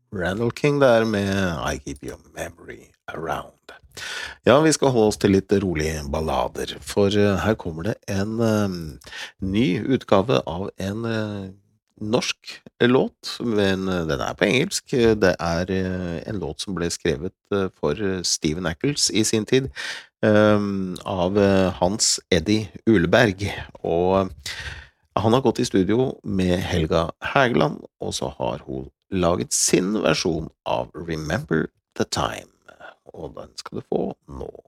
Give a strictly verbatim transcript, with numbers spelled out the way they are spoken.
Randall King der med I Keep Your Memory Around. Ja, vi skal holde oss til litt rolige ballader, for eh, her kommer det en eh, ny utgave av en eh, norsk låt, men eh, den er på engelsk. Det er eh, en låt som ble skrevet eh, for eh, Steven Ackles i sin tid, eh, av eh, Hans Eddie Uleberg, og han har gått i studio med Helga Hægeland, og så har hun laget sin versjon av Remember the Time, og den skal du få nå.